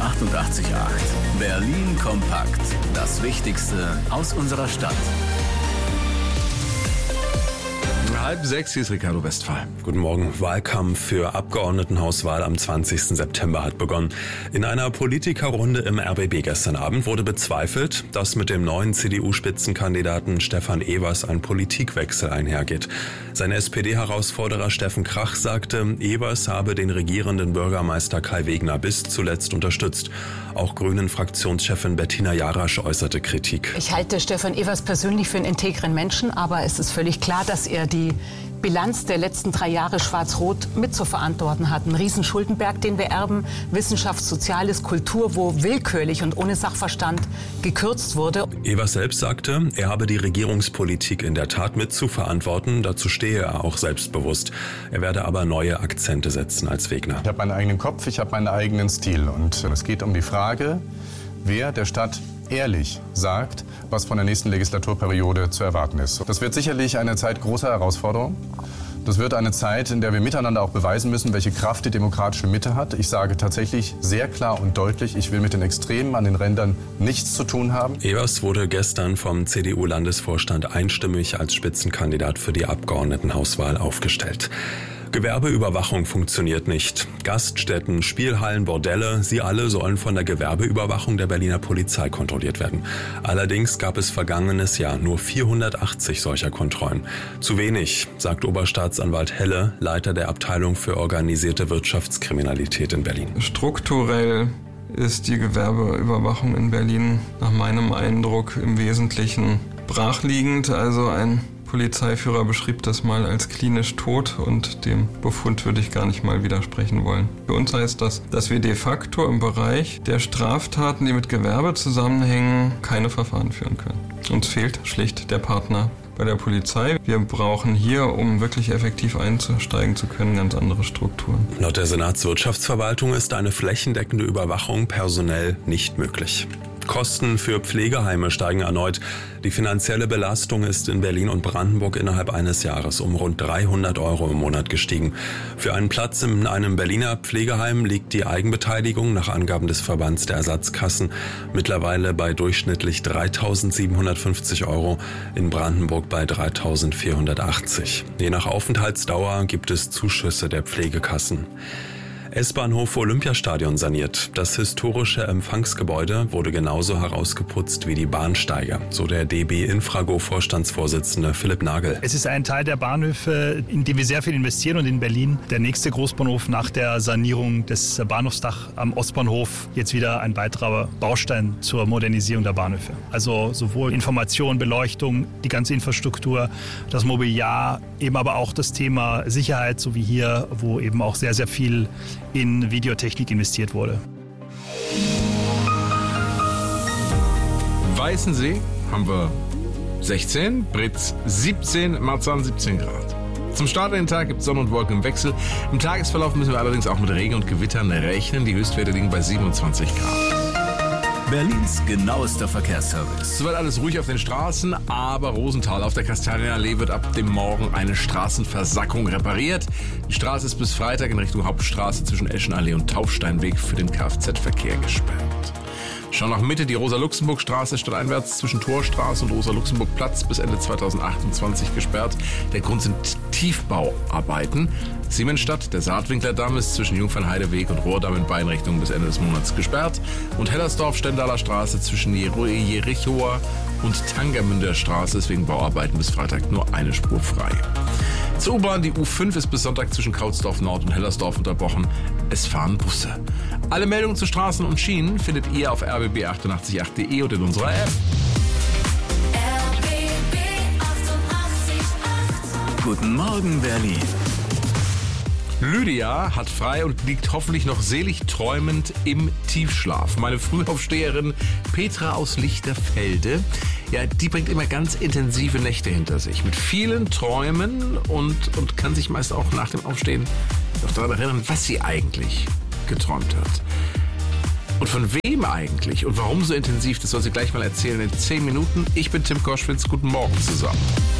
88,8. Berlin kompakt. Das Wichtigste aus unserer Stadt. 5:30, hier ist Ricardo Westphal. Guten Morgen. Wahlkampf für Abgeordnetenhauswahl am 20. September hat begonnen. In einer Politikerrunde im RBB gestern Abend wurde bezweifelt, dass mit dem neuen CDU-Spitzenkandidaten Stefan Evers ein Politikwechsel einhergeht. Sein SPD-Herausforderer Steffen Krach sagte, Evers habe den regierenden Bürgermeister Kai Wegner bis zuletzt unterstützt. Auch Grünen-Fraktionschefin Bettina Jarasch äußerte Kritik. Ich halte Stefan Evers persönlich für einen integren Menschen, aber es ist völlig klar, dass er die Bilanz der letzten 3 Jahre Schwarz-Rot mit zu verantworten hat. Ein Riesenschuldenberg, den wir erben, Wissenschaft, Soziales, Kultur, wo willkürlich und ohne Sachverstand gekürzt wurde. Evers selbst sagte, er habe die Regierungspolitik in der Tat mit zu verantworten. Dazu stehe er auch selbstbewusst. Er werde aber neue Akzente setzen als Wegner. Ich habe meinen eigenen Kopf, ich habe meinen eigenen Stil. Und es geht um die Frage, wer der Stadt ehrlich sagt, was von der nächsten Legislaturperiode zu erwarten ist. Das wird sicherlich eine Zeit großer Herausforderung. Das wird eine Zeit, in der wir miteinander auch beweisen müssen, welche Kraft die demokratische Mitte hat. Ich sage tatsächlich sehr klar und deutlich, ich will mit den Extremen an den Rändern nichts zu tun haben. Evers wurde gestern vom CDU-Landesvorstand einstimmig als Spitzenkandidat für die Abgeordnetenhauswahl aufgestellt. Gewerbeüberwachung funktioniert nicht. Gaststätten, Spielhallen, Bordelle, sie alle sollen von der Gewerbeüberwachung der Berliner Polizei kontrolliert werden. Allerdings gab es vergangenes Jahr nur 480 solcher Kontrollen. Zu wenig, sagt Oberstaatsanwalt Helle, Leiter der Abteilung für organisierte Wirtschaftskriminalität in Berlin. Strukturell ist die Gewerbeüberwachung in Berlin nach meinem Eindruck im Wesentlichen brachliegend. Also ein Polizeiführer beschrieb das mal als klinisch tot und dem Befund würde ich gar nicht mal widersprechen wollen. Für uns heißt das, dass wir de facto im Bereich der Straftaten, die mit Gewerbe zusammenhängen, keine Verfahren führen können. Uns fehlt schlicht der Partner bei der Polizei. Wir brauchen hier, um wirklich effektiv einsteigen zu können, ganz andere Strukturen. Laut der Senatswirtschaftsverwaltung ist eine flächendeckende Überwachung personell nicht möglich. Kosten für Pflegeheime steigen erneut. Die finanzielle Belastung ist in Berlin und Brandenburg innerhalb eines Jahres um rund 300 € im Monat gestiegen. Für einen Platz in einem Berliner Pflegeheim liegt die Eigenbeteiligung nach Angaben des Verbands der Ersatzkassen mittlerweile bei durchschnittlich 3.750 €, in Brandenburg bei 3.480. Je nach Aufenthaltsdauer gibt es Zuschüsse der Pflegekassen. S-Bahnhof Olympiastadion saniert. Das historische Empfangsgebäude wurde genauso herausgeputzt wie die Bahnsteige, so der DB Infrago-Vorstandsvorsitzende Philipp Nagel. Es ist ein Teil der Bahnhöfe, in den wir sehr viel investieren und in Berlin der nächste Großbahnhof nach der Sanierung des Bahnhofsdach am Ostbahnhof jetzt wieder ein weiterer Baustein zur Modernisierung der Bahnhöfe. Also sowohl Information, Beleuchtung, die ganze Infrastruktur, das Mobiliar, eben aber auch das Thema Sicherheit, so wie hier, wo eben auch sehr, sehr viel in Videotechnik investiert wurde. Weißensee haben wir 16, Britz 17, Marzahn 17 Grad. Zum Start in den Tag gibt es Sonne und Wolken im Wechsel. Im Tagesverlauf müssen wir allerdings auch mit Regen und Gewittern rechnen. Die Höchstwerte liegen bei 27 Grad. Berlins genauester Verkehrsservice. Soweit alles ruhig auf den Straßen, aber Rosenthal auf der Kastanienallee wird ab dem Morgen eine Straßenversackung repariert. Die Straße ist bis Freitag in Richtung Hauptstraße zwischen Eschenallee und Taufsteinweg für den Kfz-Verkehr gesperrt. Schon nach Mitte die Rosa-Luxemburg-Straße stadteinwärts zwischen Torstraße und Rosa-Luxemburg-Platz bis Ende 2028 gesperrt. Der Grund sind Tiefbauarbeiten. Siemensstadt, der Saatwinklerdamm ist zwischen Jungfernheideweg und Rohrdamm in beiden Richtungen bis Ende des Monats gesperrt. Und Hellersdorf-Stendaler Straße zwischen Jerichoer und Tangermünder Straße ist wegen Bauarbeiten bis Freitag nur eine Spur frei. Zur U-Bahn, die U5 ist bis Sonntag zwischen Kautsdorf Nord und Hellersdorf unterbrochen. Es fahren Busse. Alle Meldungen zu Straßen und Schienen findet ihr auf rbb888.de und in unserer App. RBB 88,8. Guten Morgen, Berlin. Lydia hat frei und liegt hoffentlich noch selig träumend im Tiefschlaf. Meine Frühaufsteherin Petra aus Lichterfelde, ja, die bringt immer ganz intensive Nächte hinter sich. Mit vielen Träumen und kann sich meist auch nach dem Aufstehen noch daran erinnern, was sie eigentlich geträumt hat. Und von wem eigentlich und warum so intensiv, das soll sie gleich mal erzählen in 10 Minuten. Ich bin Tim Koschwitz, guten Morgen zusammen.